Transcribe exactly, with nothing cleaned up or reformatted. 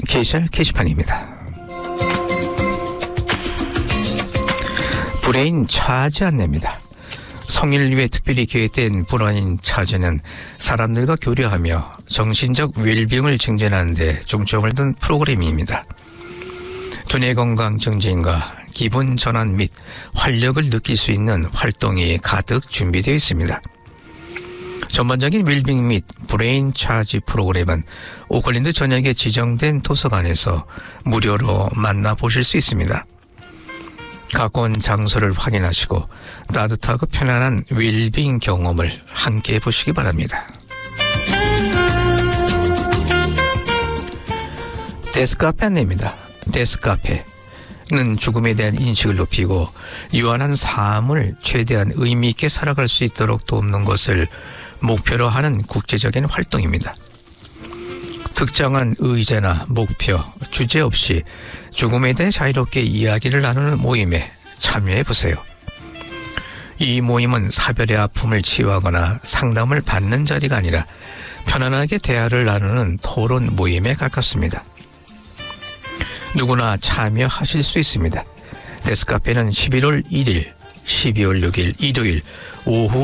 게시할 게시판입니다. 브레인 차지 안내입니다. 성인을 위해 특별히 기획된 브레인 차지는 사람들과 교류하며 정신적 웰빙을 증진하는 데 중점을 둔 프로그램입니다. 두뇌 건강 증진과 기분 전환 및 활력을 느낄 수 있는 활동이 가득 준비되어 있습니다. 전반적인 웰빙 및 브레인 차지 프로그램은 오클랜드 전역에 지정된 도서관에서 무료로 만나보실 수 있습니다. 가까운 장소를 확인하시고 따뜻하고 편안한 웰빙 경험을 함께 해보시기 바랍니다. 데스크카페 안내입니다. 데스크카페는 죽음에 대한 인식을 높이고 유한한 삶을 최대한 의미 있게 살아갈 수 있도록 돕는 것을 목표로 하는 국제적인 활동입니다. 특정한 의제나 목표, 주제 없이 죽음에 대해 자유롭게 이야기를 나누는 모임에 참여해보세요. 이 모임은 사별의 아픔을 치유하거나 상담을 받는 자리가 아니라 편안하게 대화를 나누는 토론 모임에 가깝습니다. 누구나 참여하실 수 있습니다. 데스크카페는 십일월 일일, 십이월 육일 일요일 오후